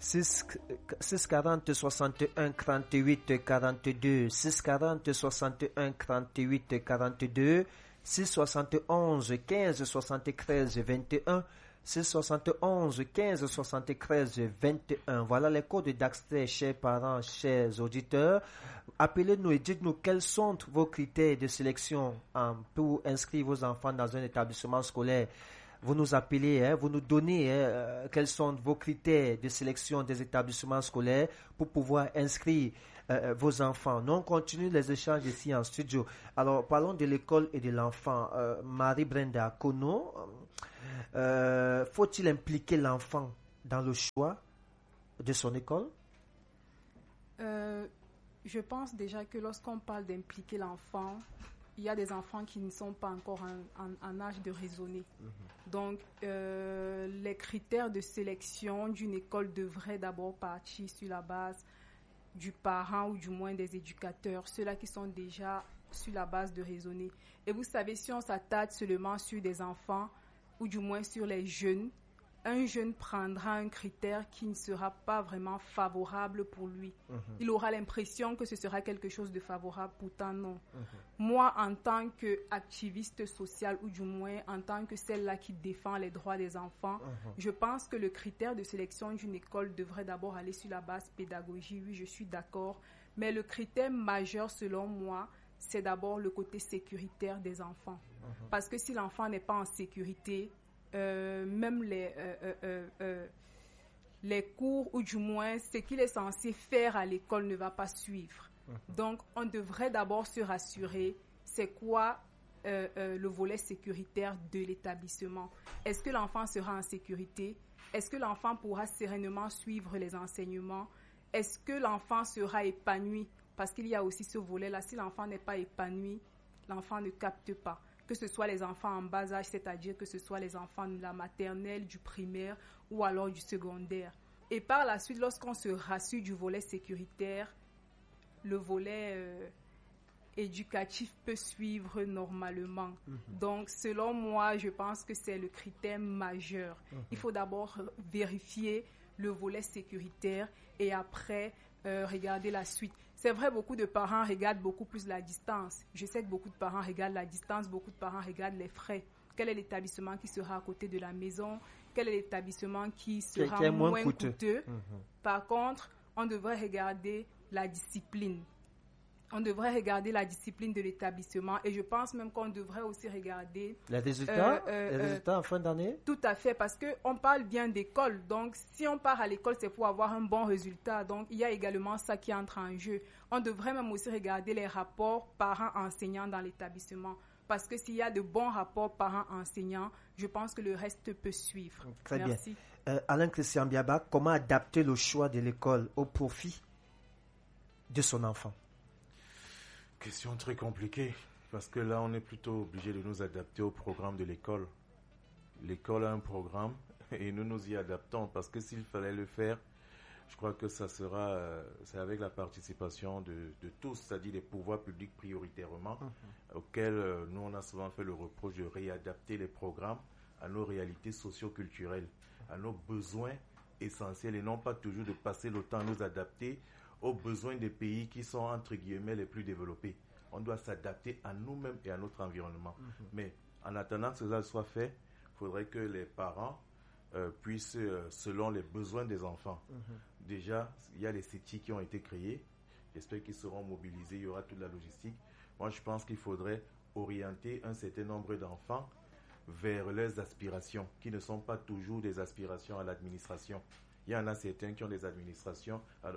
6 40 61 38 42, 6 40 61 38 42, 6 71 15 73 21, 6 71 15 73 21. Voilà les codes d'accès, chers parents, chers auditeurs. Appelez-nous et dites-nous quels sont vos critères de sélection pour inscrire vos enfants dans un établissement scolaire. Vous nous appelez, vous nous donnez quels sont vos critères de sélection des établissements scolaires pour pouvoir inscrire vos enfants. Nous, on continue les échanges ici en studio. Alors, parlons de l'école et de l'enfant. Marie-Brenda Kono, faut-il impliquer l'enfant dans le choix de son école? Je pense déjà que lorsqu'on parle d'impliquer l'enfant, il y a des enfants qui ne sont pas encore en âge de raisonner. Donc, les critères de sélection d'une école devraient d'abord partir sur la base du parent ou du moins des éducateurs, ceux-là qui sont déjà sur la base de raisonner. Et vous savez, si on s'attarde seulement sur des enfants ou du moins sur les jeunes, un jeune prendra un critère qui ne sera pas vraiment favorable pour lui. Il aura l'impression que ce sera quelque chose de favorable, pourtant non. Moi, en tant qu'activiste sociale, ou du moins en tant que celle-là qui défend les droits des enfants, je pense que le critère de sélection d'une école devrait d'abord aller sur la base pédagogie. Oui, je suis d'accord. Mais le critère majeur, selon moi, c'est d'abord le côté sécuritaire des enfants. Parce que si l'enfant n'est pas en sécurité, même les cours ou du moins ce qu'il est censé faire à l'école ne va pas suivre. Donc, on devrait d'abord se rassurer, c'est quoi le volet sécuritaire de l'établissement. Est-ce que l'enfant sera en sécurité? Est-ce que l'enfant pourra sereinement suivre les enseignements? Est-ce que l'enfant sera épanoui? Parce qu'il y a aussi ce volet-là. Si l'enfant n'est pas épanoui, l'enfant ne capte pas. Que ce soit les enfants en bas âge, c'est-à-dire que ce soit les enfants de la maternelle, du primaire ou alors du secondaire. Et par la suite, lorsqu'on se rassure du volet sécuritaire, le volet éducatif peut suivre normalement. Donc, selon moi, je pense que c'est le critère majeur. Il faut d'abord vérifier le volet sécuritaire et après regarder la suite. C'est vrai, beaucoup de parents regardent beaucoup plus la distance. Je sais que beaucoup de parents regardent la distance, beaucoup de parents regardent les frais. Quel est l'établissement qui sera à côté de la maison? Quel est l'établissement qui sera moins coûteux? Par contre, on devrait regarder la discipline. On devrait regarder la discipline de l'établissement et je pense même qu'on devrait aussi regarder les résultats en fin d'année. Tout à fait, parce qu'on parle bien d'école. Donc, si on part à l'école, c'est pour avoir un bon résultat. Donc, il y a également ça qui entre en jeu. On devrait même aussi regarder les rapports parents-enseignants dans l'établissement. Parce que s'il y a de bons rapports parents-enseignants, je pense que le reste peut suivre. Très Merci. bien. Alain-Christian Biaba, comment adapter le choix de l'école au profit de son enfant? Question très compliquée, parce que là, on est plutôt obligé de nous adapter au programme de l'école. L'école a un programme et nous nous y adaptons, parce que s'il fallait le faire, je crois que ça sera, c'est avec la participation de tous, c'est-à-dire des pouvoirs publics prioritairement, auxquels nous, on a souvent fait le reproche de réadapter les programmes à nos réalités socio-culturelles, à nos besoins essentiels, et non pas toujours de passer le temps à nous adapter aux besoins des pays qui sont, entre guillemets, les plus développés. On doit s'adapter à nous-mêmes et à notre environnement. Mais en attendant que cela soit fait, il faudrait que les parents puissent, selon les besoins des enfants. Déjà, il y a les CETI qui ont été créés. J'espère qu'ils seront mobilisés. Il y aura toute la logistique. Moi, je pense qu'il faudrait orienter un certain nombre d'enfants vers leurs aspirations, qui ne sont pas toujours des aspirations à l'administration. Il y en a certains qui ont des aspirations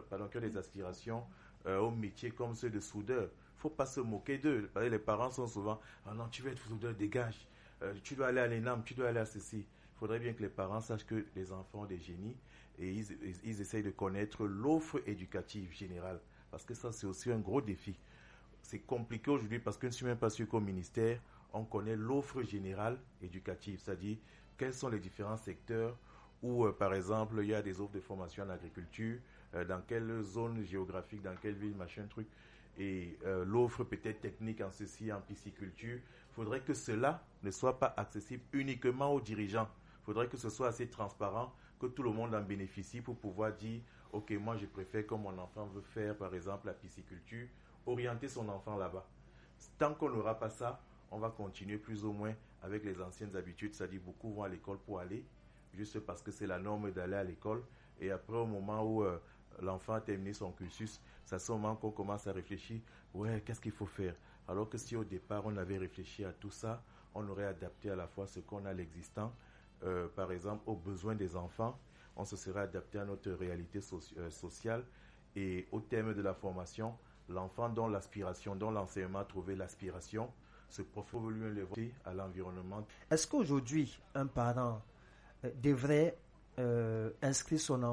au métier comme ceux de soudeur. Il ne faut pas se moquer d'eux. Les parents sont souvent « Ah non, tu veux être soudeur, dégage. Tu dois aller à l'ENAM, tu dois aller à ceci. » Il faudrait bien que les parents sachent que les enfants ont des génies et ils essayent de connaître l'offre éducative générale. Parce que ça, c'est aussi un gros défi. C'est compliqué aujourd'hui parce que je ne suis même pas sûr qu'au ministère, on connaît l'offre générale éducative. C'est-à-dire, quels sont les différents secteurs où, par exemple, il y a des offres de formation en agriculture, dans quelle zone géographique, dans quelle ville, machin, truc, et l'offre peut-être technique en ceci, en pisciculture. Il faudrait que cela ne soit pas accessible uniquement aux dirigeants. Il faudrait que ce soit assez transparent que tout le monde en bénéficie pour pouvoir dire, ok, moi je préfère que mon enfant veut faire, par exemple, la pisciculture, orienter son enfant là-bas. Tant qu'on n'aura pas ça, on va continuer plus ou moins avec les anciennes habitudes, c'est-à-dire beaucoup vont à l'école pour aller, juste parce que c'est la norme d'aller à l'école, et après au moment où l'enfant a terminé son cursus, c'est à ce moment qu'on commence à réfléchir, ouais, qu'est-ce qu'il faut faire? Alors que si au départ on avait réfléchi à tout ça, on aurait adapté à la fois ce qu'on a à l'existant, par exemple aux besoins des enfants, on se serait adapté à notre réalité sociale, et au terme de la formation, l'enfant dont l'aspiration, dont l'enseignement a trouvé l'aspiration, ce professeur veut lui l'évoquer à l'environnement. Est-ce qu'aujourd'hui, un parent devrait inscrire son enfant